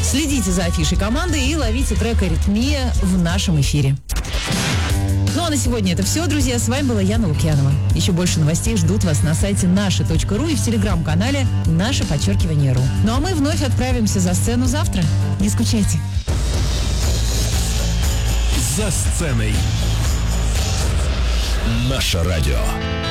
Следите за афишей команды и ловите трек «Аритмия» в нашем эфире. Ну а на сегодня это все, друзья. С вами была Яна Лукьянова. Еще больше новостей ждут вас на сайте наши.ру и в телеграм-канале _ру. Ну а мы вновь отправимся за сцену завтра. Не скучайте. За сценой. Наше радио.